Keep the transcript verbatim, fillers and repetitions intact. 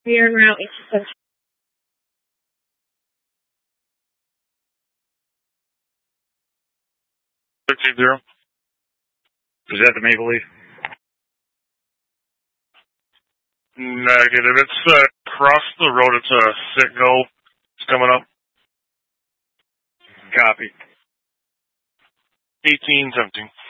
We are en route into Central. thirteen zero. Is that the Maple Leaf? Negative. It's uh, across the road. It's a signal. It's coming up. Copy. eighteen seventeen.